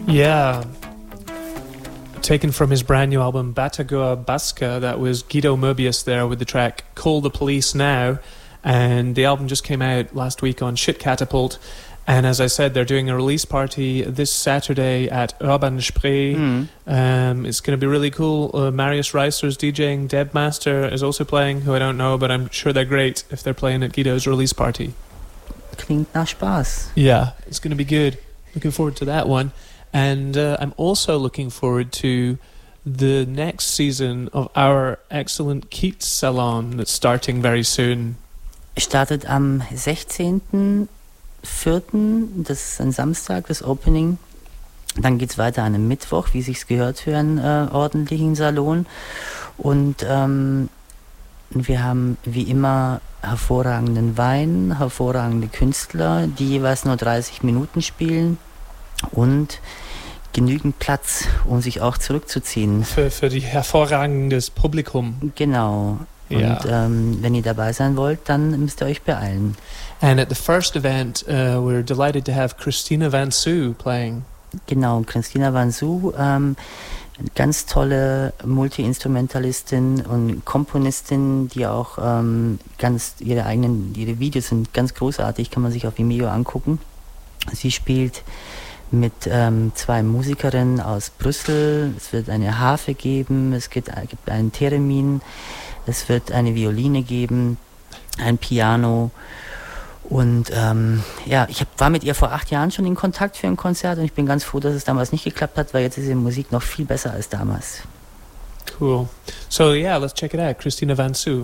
Yeah. Taken from his brand new album Batagoa Basca, that was Guido Moebius there with the track Call the Police Now. And the album just came out last week on Shit Catapult. And as I said, they're doing a release party this Saturday at Urban Spree. It's going to be really cool. Marius Reiser's DJing. Deb Master is also playing, who I don't know, but I'm sure they're great if they're playing at Guido's release party. Klingt nach Spaß. Yeah, it's going to be good. Looking forward to that one. And I'm also looking forward to the next season of our excellent Keats Salon that's starting very soon. Startet am 16.04., das ist ein Samstag, das Opening. Dann geht's weiter an einem Mittwoch, wie sich's gehört für einen ordentlichen Salon. Und wir haben wie immer hervorragenden Wein, hervorragende Künstler, die jeweils nur 30 Minuten spielen und genügend Platz, um sich auch zurückzuziehen. Für die hervorragendes Publikum. Genau. Ja. Und wenn ihr dabei sein wollt, dann müsst ihr euch beeilen. And at the first event, we're delighted to have Christina Van Soo playing. Genau, Christina Van Soo, eine ganz tolle Multi-Instrumentalistin und Komponistin, die auch ihre Videos sind ganz großartig, kann man sich auf Vimeo angucken. Sie spielt mit 2 Musikerinnen aus Brüssel. Es wird eine Harfe geben, es gibt einen Theremin, es wird eine Violine geben, ein Piano. Und ich war mit ihr vor 8 Jahren schon in Kontakt für ein Konzert und ich bin ganz froh, dass es damals nicht geklappt hat, weil jetzt ist ihre Musik noch viel besser als damals. Cool. So yeah, let's check it out. Christina Van Soo.